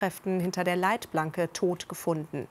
Kräften hinter der Leitplanke tot gefunden.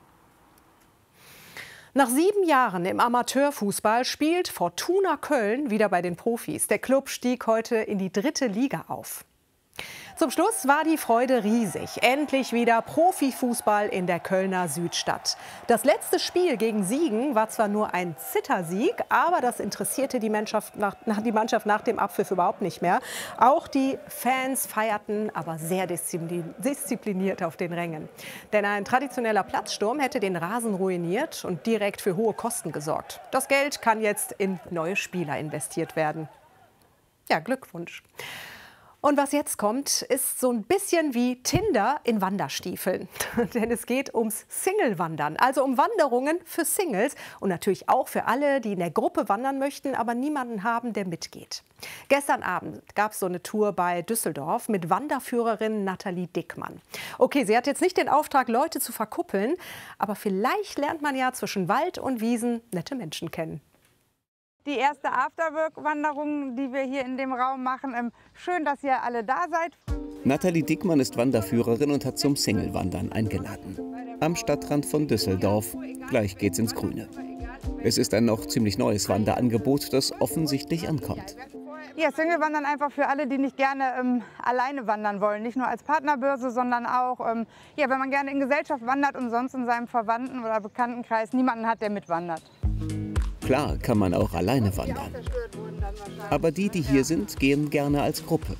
Nach 7 Jahren im Amateurfußball spielt Fortuna Köln wieder bei den Profis. Der Klub stieg heute in die 3. Liga auf. Zum Schluss war die Freude riesig. Endlich wieder Profifußball in der Kölner Südstadt. Das letzte Spiel gegen Siegen war zwar nur ein Zittersieg, aber das interessierte die Mannschaft nach dem Abpfiff überhaupt nicht mehr. Auch die Fans feierten, aber sehr diszipliniert auf den Rängen. Denn ein traditioneller Platzsturm hätte den Rasen ruiniert und direkt für hohe Kosten gesorgt. Das Geld kann jetzt in neue Spieler investiert werden. Ja, Glückwunsch. Und was jetzt kommt, ist so ein bisschen wie Tinder in Wanderstiefeln. Denn es geht ums Single-Wandern, also um Wanderungen für Singles und natürlich auch für alle, die in der Gruppe wandern möchten, aber niemanden haben, der mitgeht. Gestern Abend gab es so eine Tour bei Düsseldorf mit Wanderführerin Nathalie Dickmann. Okay, sie hat jetzt nicht den Auftrag, Leute zu verkuppeln, aber vielleicht lernt man ja zwischen Wald und Wiesen nette Menschen kennen. Die erste Afterwork-Wanderung, die wir hier in dem Raum machen. Schön, dass ihr alle da seid. Nathalie Dickmann ist Wanderführerin und hat zum Single-Wandern eingeladen. Am Stadtrand von Düsseldorf. Gleich geht's ins Grüne. Es ist ein noch ziemlich neues Wanderangebot, das offensichtlich ankommt. Ja, Single-Wandern einfach für alle, die nicht gerne alleine wandern wollen. Nicht nur als Partnerbörse, sondern auch, ja, wenn man gerne in Gesellschaft wandert und sonst in seinem Verwandten- oder Bekanntenkreis niemanden hat, der mitwandert. Klar kann man auch alleine wandern. Aber die hier sind, gehen gerne als Gruppe.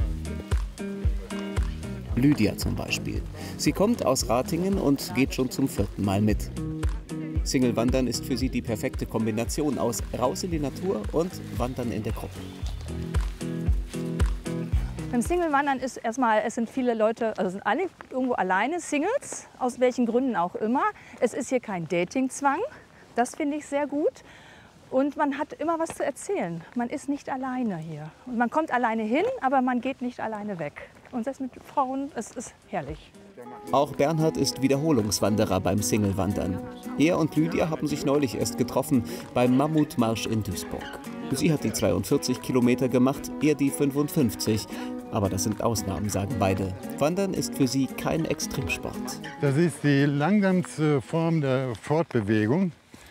Lydia zum Beispiel. Sie kommt aus Ratingen und geht schon zum 4. Mal mit. Single-Wandern ist für sie die perfekte Kombination aus raus in die Natur und Wandern in der Gruppe. Beim Single-Wandern ist erstmal, es sind viele Leute, also sind alle irgendwo alleine Singles, aus welchen Gründen auch immer. Es ist hier kein Datingzwang. Das finde ich sehr gut. Und man hat immer was zu erzählen. Man ist nicht alleine hier. Und man kommt alleine hin, aber man geht nicht alleine weg. Und das mit Frauen, es ist herrlich. Auch Bernhard ist Wiederholungswanderer beim Single-Wandern. Er und Lydia haben sich neulich erst getroffen beim Mammutmarsch in Duisburg. Sie hat die 42 Kilometer gemacht, er die 55. Aber das sind Ausnahmen, sagen beide. Wandern ist für sie kein Extremsport. Das ist die langsamste Form der Fortbewegung.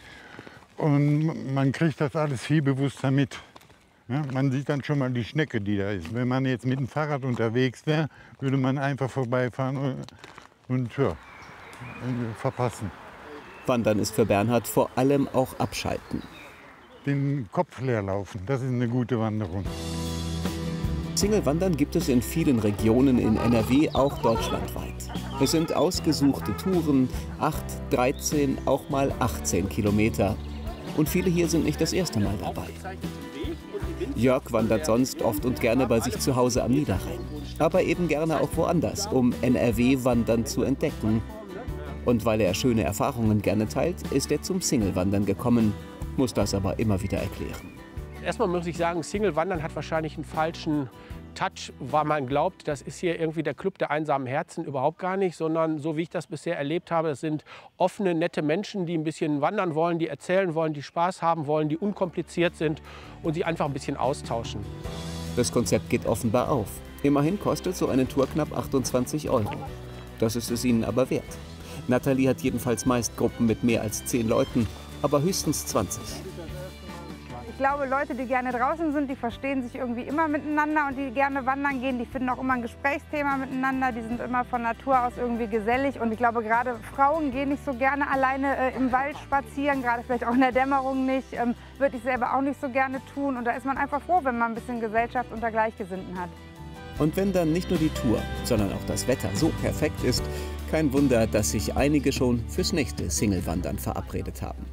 Und man kriegt das alles viel bewusster mit. Ja, man sieht dann schon mal die Schnecke, die da ist. Wenn man jetzt mit dem Fahrrad unterwegs wäre, würde man einfach vorbeifahren und ja, verpassen. Wandern ist für Bernhard vor allem auch Abschalten. Den Kopf leer laufen, das ist eine gute Wanderung. Single-Wandern gibt es in vielen Regionen in NRW, auch deutschlandweit. Es sind ausgesuchte Touren, 8, 13, auch mal 18 Kilometer. Und viele hier sind nicht das erste Mal dabei. Jörg wandert sonst oft und gerne bei sich zu Hause am Niederrhein. Aber eben gerne auch woanders, um NRW-Wandern zu entdecken. Und weil er schöne Erfahrungen gerne teilt, ist er zum Single-Wandern gekommen, muss das aber immer wieder erklären. Erstmal muss ich sagen, Single-Wandern hat wahrscheinlich einen falschen Touch, weil man glaubt, das ist hier irgendwie der Club der einsamen Herzen, überhaupt gar nicht, sondern so wie ich das bisher erlebt habe, es sind offene, nette Menschen, die ein bisschen wandern wollen, die erzählen wollen, die Spaß haben wollen, die unkompliziert sind und sich einfach ein bisschen austauschen. Das Konzept geht offenbar auf. Immerhin kostet so eine Tour knapp 28 €. Das ist es ihnen aber wert. Nathalie hat jedenfalls meist Gruppen mit mehr als 10 Leuten, aber höchstens 20. Ich glaube, Leute, die gerne draußen sind, die verstehen sich irgendwie immer miteinander und die gerne wandern gehen, die finden auch immer ein Gesprächsthema miteinander, die sind immer von Natur aus irgendwie gesellig und ich glaube, gerade Frauen gehen nicht so gerne alleine im Wald spazieren, gerade vielleicht auch in der Dämmerung nicht, würde ich selber auch nicht so gerne tun und da ist man einfach froh, wenn man ein bisschen Gesellschaft unter Gleichgesinnten hat. Und wenn dann nicht nur die Tour, sondern auch das Wetter so perfekt ist, kein Wunder, dass sich einige schon fürs nächste Single-Wandern verabredet haben.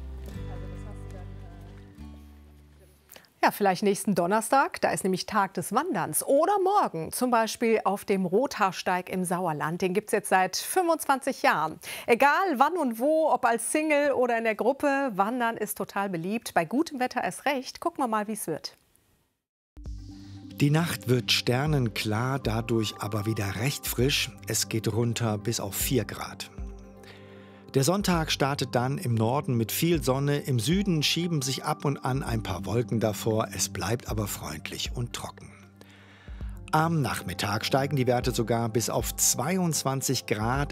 Ja, vielleicht nächsten Donnerstag, da ist nämlich Tag des Wanderns. Oder morgen, zum Beispiel auf dem Rothaarsteig im Sauerland. Den gibt es jetzt seit 25 Jahren. Egal wann und wo, ob als Single oder in der Gruppe, Wandern ist total beliebt. Bei gutem Wetter erst recht. Gucken wir mal, wie es wird. Die Nacht wird sternenklar, dadurch aber wieder recht frisch. Es geht runter bis auf 4 Grad. Der Sonntag startet dann im Norden mit viel Sonne, im Süden schieben sich ab und an ein paar Wolken davor, es bleibt aber freundlich und trocken. Am Nachmittag steigen die Werte sogar bis auf 22 Grad.